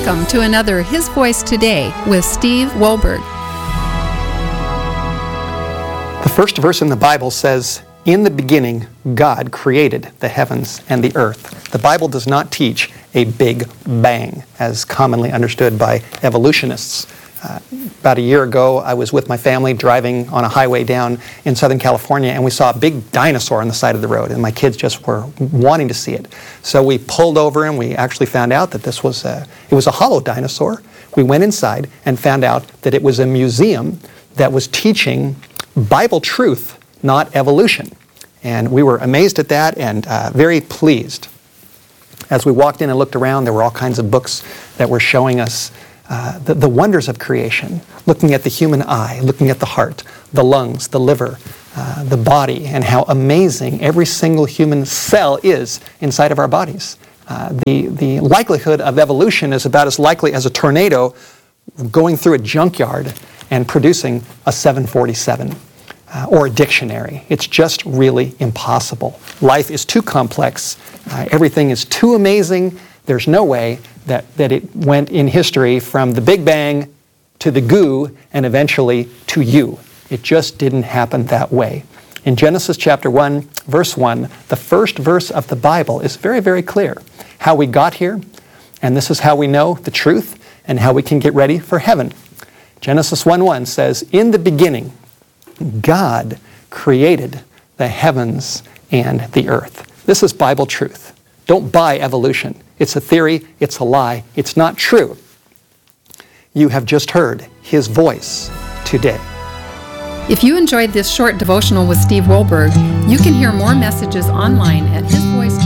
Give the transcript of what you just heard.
Welcome to another His Voice Today with Steve Wohlberg. The first verse in the Bible says, "In the beginning, God created the heavens and the earth." The Bible does not teach a big bang, as commonly understood by evolutionists. About a year ago, I was with my family driving on a highway down in Southern California, and we saw a big dinosaur on the side of the road, and my kids just were wanting to see it. So we pulled over, and we actually found out that it was a hollow dinosaur. We went inside and found out that it was a museum that was teaching Bible truth, not evolution. And we were amazed at that and very pleased. As we walked in and looked around, there were all kinds of books that were showing us the wonders of creation, looking at the human eye, looking at the heart, the lungs, the liver, the body, and how amazing every single human cell is inside of our bodies. The likelihood of evolution is about as likely as a tornado going through a junkyard and producing a 747 or a dictionary. It's just really impossible. Life is too complex. Everything is too amazing. There's no way that it went in history from the Big Bang to the goo and eventually to you. It just didn't happen that way. In Genesis chapter 1, verse 1, the first verse of the Bible is very, very clear. How we got here, and this is how we know the truth and how we can get ready for heaven. Genesis 1:1 says, "In the beginning, God created the heavens and the earth." This is Bible truth. Don't buy evolution. It's a theory, it's a lie, it's not true. You have just heard His voice today. If you enjoyed this short devotional with Steve Wohlberg, you can hear more messages online at